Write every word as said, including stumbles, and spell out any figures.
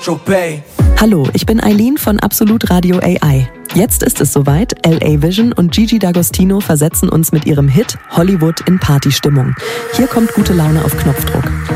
Hallo, ich bin Eileen von Absolut Radio A I. Jetzt ist es soweit, L A Vision und Gigi D'Agostino versetzen uns mit ihrem Hit Hollywood in Partystimmung. Hier kommt gute Laune auf Knopfdruck.